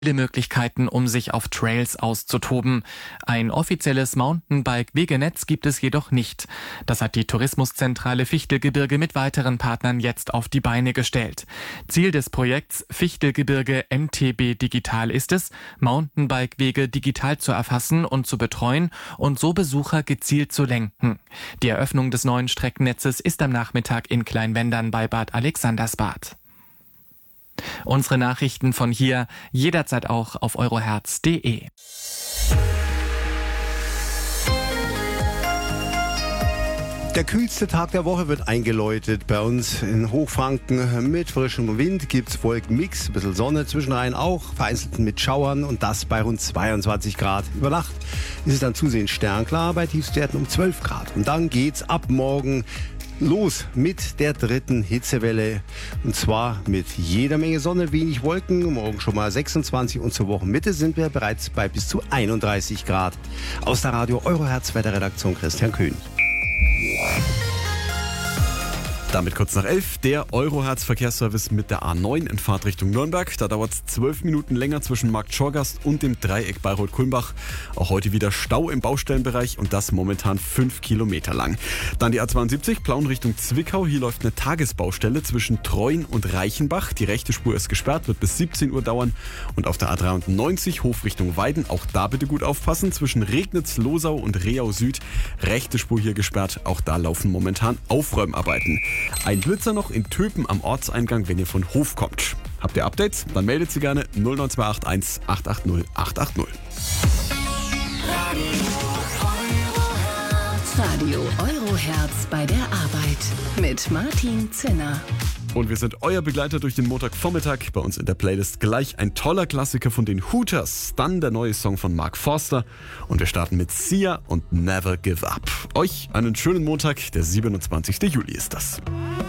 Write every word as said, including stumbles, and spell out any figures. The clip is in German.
Viele Möglichkeiten, um sich auf Trails auszutoben. Ein offizielles Mountainbike-Wegenetz gibt es jedoch nicht. Das hat die Tourismuszentrale Fichtelgebirge mit weiteren Partnern jetzt auf die Beine gestellt. Ziel des Projekts Fichtelgebirge M T B Digital ist es, Mountainbike-Wege digital zu erfassen und zu betreuen und so Besucher gezielt zu lenken. Die Eröffnung des neuen Streckennetzes ist am Nachmittag in Kleinwendern bei Bad Alexandersbad. Unsere Nachrichten von hier jederzeit auch auf euroherz punkt de. Der kühlste Tag der Woche wird eingeläutet. Bei uns in Hochfranken mit frischem Wind gibt's Wolkenmix, ein bisschen Sonne zwischenrein auch, vereinzelt mit Schauern und das bei rund zweiundzwanzig Grad. Über Nacht ist es dann zusehends sternklar bei Tiefstwerten um zwölf Grad. Und dann geht's ab morgen los mit der dritten Hitzewelle. Und zwar mit jeder Menge Sonne, wenig Wolken. Morgen schon mal sechsundzwanzig und zur Wochenmitte sind wir bereits bei bis zu einunddreißig Grad. Aus der Radio Euroherz Wetterredaktion Christian Köhn. Damit kurz nach elf, der Euroherz Verkehrsservice mit der A neun in Fahrtrichtung Nürnberg. Da dauert es zwölf Minuten länger zwischen Markt Schorgast und dem Dreieck Bayreuth-Kulmbach. Auch heute wieder Stau im Baustellenbereich und das momentan fünf Kilometer lang. Dann die A zweiundsiebzig, Plauen Richtung Zwickau. Hier läuft eine Tagesbaustelle zwischen Treuen und Reichenbach. Die rechte Spur ist gesperrt, wird bis siebzehn Uhr dauern. Und auf der A dreiundneunzig, Hof Richtung Weiden, auch da bitte gut aufpassen. Zwischen Regnitz, Losau und Rehau Süd, rechte Spur hier gesperrt. Auch da laufen momentan Aufräumarbeiten. Ein Blitzer noch in Töpen am Ortseingang, wenn ihr von Hof kommt. Habt ihr Updates? Dann meldet sie gerne null neun zwei acht eins acht acht null acht acht null. Radio Euroherz bei der Arbeit mit Martin Zinner. Und wir sind euer Begleiter durch den Montagvormittag. Bei uns in der Playlist gleich ein toller Klassiker von den Hooters. Dann der neue Song von Mark Forster. Und wir starten mit Sia und Never Give Up. Euch einen schönen Montag. Der siebenundzwanzigster Juli ist das.